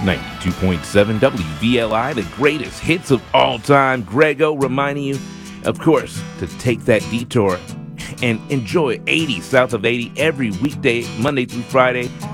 92.7 WVLI, the greatest hits of all time. Grego reminding you, of course, to take that detour and enjoy 80 South of 80 every weekday, Monday through Friday,